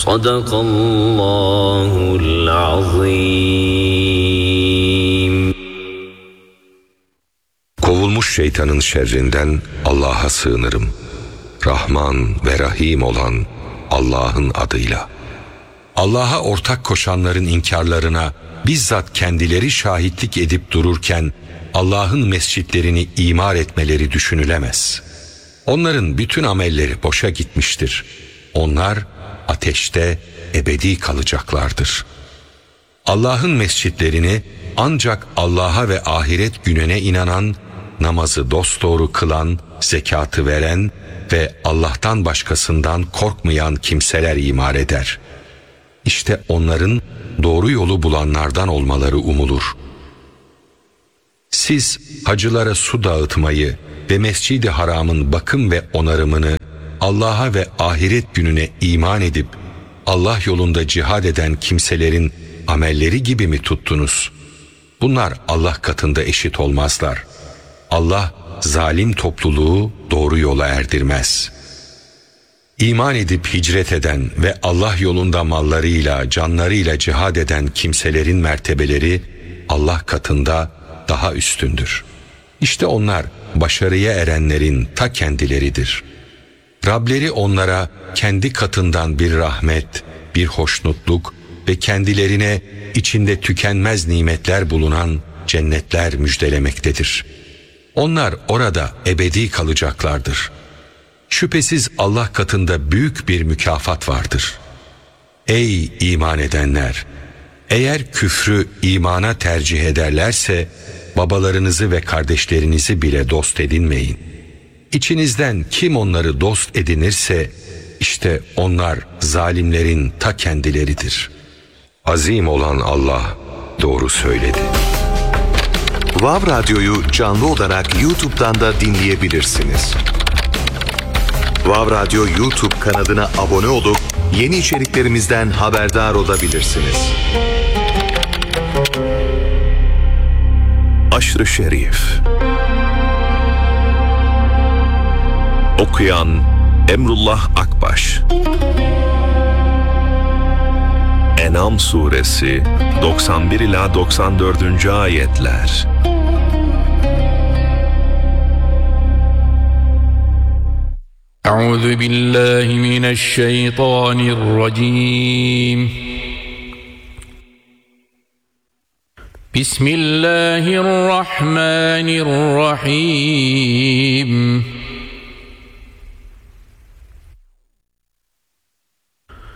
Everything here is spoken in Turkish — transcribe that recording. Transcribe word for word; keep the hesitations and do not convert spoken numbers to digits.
Sadakallahul azim. Kovulmuş şeytanın şerrinden Allah'a sığınırım. Rahman ve Rahim olan Allah'ın adıyla. Allah'a ortak koşanların inkarlarına bizzat kendileri şahitlik edip dururken Allah'ın mescitlerini imar etmeleri düşünülemez. Onların bütün amelleri boşa gitmiştir. Onlar ateşte ebedi kalacaklardır. Allah'ın mescitlerini ancak Allah'a ve ahiret gününe inanan, namazı dosdoğru kılan, zekatı veren ve Allah'tan başkasından korkmayan kimseler imar eder. İşte onların doğru yolu bulanlardan olmaları umulur. Siz hacılara su dağıtmayı ve Mescid-i Haram'ın bakım ve onarımını Allah'a ve ahiret gününe iman edip Allah yolunda cihad eden kimselerin amelleri gibi mi tuttunuz? Bunlar Allah katında eşit olmazlar. Allah zalim topluluğu doğru yola erdirmez. İman edip hicret eden ve Allah yolunda mallarıyla, canlarıyla cihad eden kimselerin mertebeleri Allah katında daha üstündür. İşte onlar başarıya erenlerin ta kendileridir. Rableri onlara kendi katından bir rahmet, bir hoşnutluk ve kendilerine içinde tükenmez nimetler bulunan cennetler müjdelemektedir. Onlar orada ebedi kalacaklardır. Şüphesiz Allah katında büyük bir mükafat vardır. Ey iman edenler! Eğer küfrü imana tercih ederlerse babalarınızı ve kardeşlerinizi bile dost edinmeyin. İçinizden kim onları dost edinirse işte onlar zalimlerin ta kendileridir. Azim olan Allah doğru söyledi. Vav Radyo'yu canlı olarak YouTube'dan da dinleyebilirsiniz. Vav Radyo YouTube kanalına abone olup yeni içeriklerimizden haberdar olabilirsiniz. Aşr-ı Şerif. Okuyan Emrullah Akbaş. En'am Suresi doksan bir ila doksan dördüncü ayetler. Euzu billahi mineşşeytanirracim. Bismillahirrahmanirrahim.